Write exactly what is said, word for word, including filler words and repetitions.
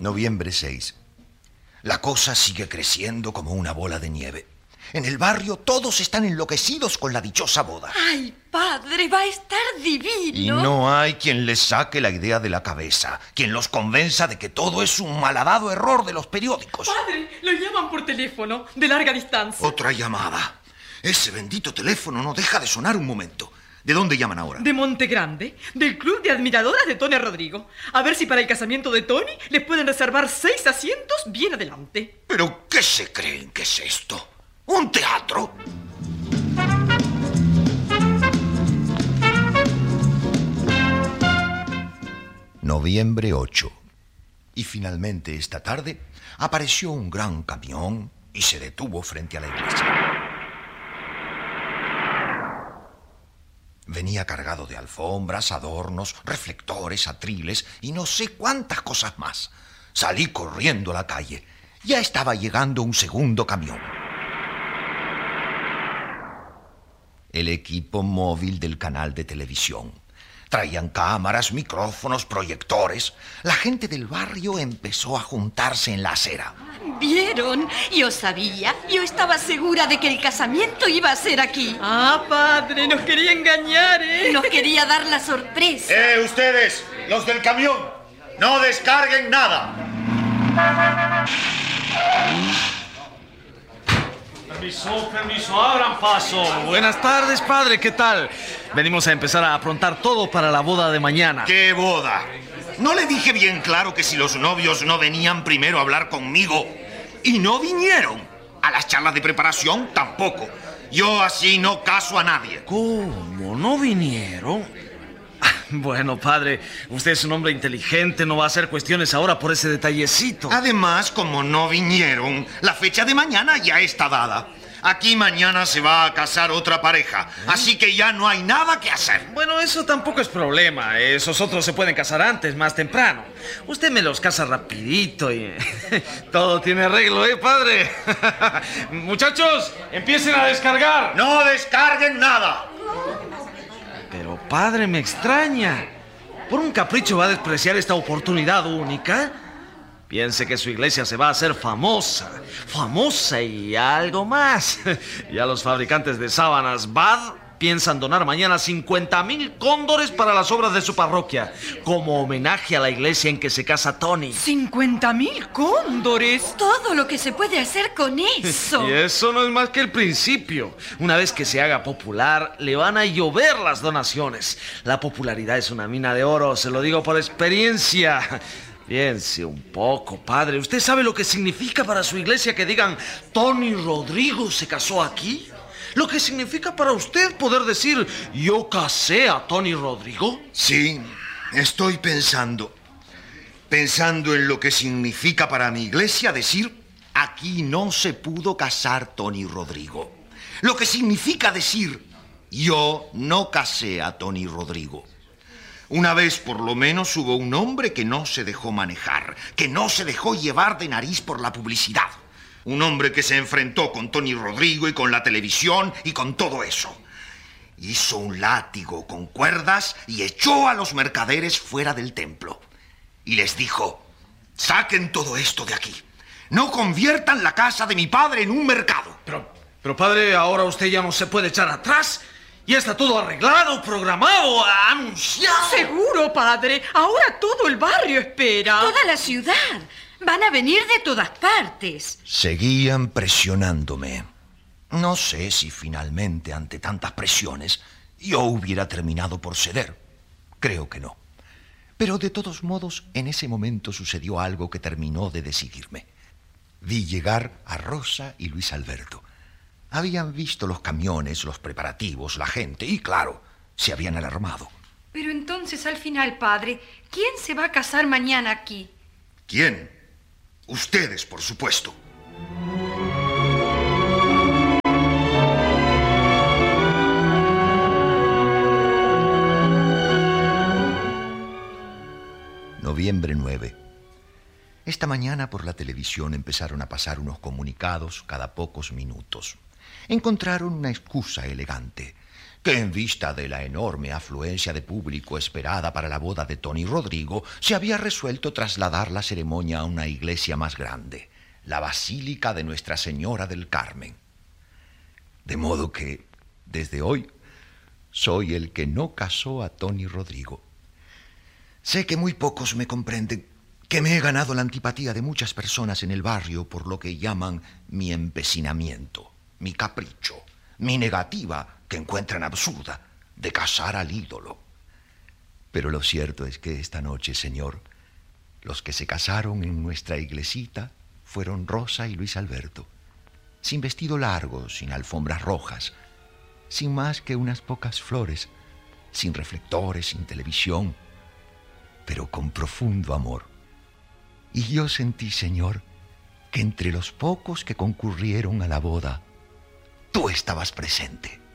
Noviembre seis. La cosa sigue creciendo como una bola de nieve. En el barrio todos están enloquecidos con la dichosa boda. ¡Ay, padre, va a estar divino! Y no hay quien les saque la idea de la cabeza, quien los convenza de que todo es un malhadado error de los periódicos. Padre, lo llaman por teléfono, de larga distancia. Otra llamada. Ese bendito teléfono no deja de sonar un momento. ¿De dónde llaman ahora? De Monte Grande, del club de admiradoras de Tony Rodrigo. A ver si para el casamiento de Tony les pueden reservar seis asientos bien adelante. ¿Pero qué se creen que es esto? ¿Un teatro? Noviembre ocho. Y finalmente esta tarde apareció un gran camión y se detuvo frente a la iglesia. Venía cargado de alfombras, adornos, reflectores, atriles y no sé cuántas cosas más. Salí corriendo a la calle. Ya estaba llegando un segundo camión. El equipo móvil del canal de televisión. Traían cámaras, micrófonos, proyectores. La gente del barrio empezó a juntarse en la acera. ¿Vieron? Yo sabía. Yo estaba segura de que el casamiento iba a ser aquí. Ah, padre, nos quería engañar, ¿eh? Nos quería dar la sorpresa. ¡Eh, ustedes! ¡Los del camión! ¡No descarguen nada! Permiso, permiso, abran paso. Buenas tardes, padre, ¿qué tal? Venimos a empezar a aprontar todo para la boda de mañana. ¿Qué boda? ¿No le dije bien claro que si los novios no venían primero a hablar conmigo? Y no vinieron. A las charlas de preparación tampoco. Yo así no caso a nadie. ¿Cómo? ¿No vinieron? Bueno, padre, usted es un hombre inteligente, no va a hacer cuestiones ahora por ese detallecito. Además, como no vinieron, la fecha de mañana ya está dada. Aquí mañana se va a casar otra pareja, ¿eh? Así que ya no hay nada que hacer. Bueno, eso tampoco es problema. Esos otros se pueden casar antes, más temprano. Usted me los casa rapidito y... todo tiene arreglo, ¿eh, padre? Muchachos, empiecen a descargar. ¡No descarguen nada! Pero, padre, me extraña. ¿Por un capricho va a despreciar esta oportunidad única? Piense que su iglesia se va a hacer famosa. Famosa y algo más. Ya los fabricantes de sábanas Bad piensan donar mañana cincuenta mil cóndores para las obras de su parroquia, como homenaje a la iglesia en que se casa Tony. ¡Cincuenta mil cóndores! Todo lo que se puede hacer con eso. Y eso no es más que el principio. Una vez que se haga popular, le van a llover las donaciones. La popularidad es una mina de oro, se lo digo por experiencia. Piense un poco, padre. ¿Usted sabe lo que significa para su iglesia que digan Tony Rodrigo se casó aquí? ¿Lo que significa para usted poder decir yo casé a Tony Rodrigo? Sí, estoy pensando. Pensando en lo que significa para mi iglesia decir aquí no se pudo casar Tony Rodrigo. Lo que significa decir yo no casé a Tony Rodrigo. Una vez por lo menos hubo un hombre que no se dejó manejar, que no se dejó llevar de nariz por la publicidad. Un hombre que se enfrentó con Tony Rodrigo y con la televisión y con todo eso. Hizo un látigo con cuerdas y echó a los mercaderes fuera del templo. Y les dijo, saquen todo esto de aquí. No conviertan la casa de mi padre en un mercado. Pero, pero padre, ahora usted ya no se puede echar atrás. Ya está todo arreglado, programado, anunciado. Seguro, padre. Ahora todo el barrio espera. Toda la ciudad. Van a venir de todas partes. Seguían presionándome. No sé si finalmente, ante tantas presiones, yo hubiera terminado por ceder. Creo que no. Pero de todos modos, en ese momento sucedió algo que terminó de decidirme. Vi llegar a Rosa y Luis Alberto. Habían visto los camiones, los preparativos, la gente, y claro, se habían alarmado. Pero entonces, al final, padre, ¿quién se va a casar mañana aquí? ¿Quién? Ustedes, por supuesto. Noviembre nueve. Esta mañana por la televisión empezaron a pasar unos comunicados cada pocos minutos. Encontraron una excusa elegante. que en vista de la enorme afluencia de público esperada para la boda de Tony Rodrigo, se había resuelto trasladar la ceremonia a una iglesia más grande, la Basílica de Nuestra Señora del Carmen. De modo que, desde hoy, soy el que no casó a Tony Rodrigo. Sé que muy pocos me comprenden, que me he ganado la antipatía de muchas personas en el barrio por lo que llaman mi empecinamiento, mi capricho, mi negativa, que encuentran absurda, de casar al ídolo. Pero lo cierto es que esta noche, señor, los que se casaron en nuestra iglesita fueron Rosa y Luis Alberto, sin vestido largo, sin alfombras rojas, sin más que unas pocas flores, sin reflectores, sin televisión, pero con profundo amor. Y yo sentí, señor, que entre los pocos que concurrieron a la boda, tú estabas presente.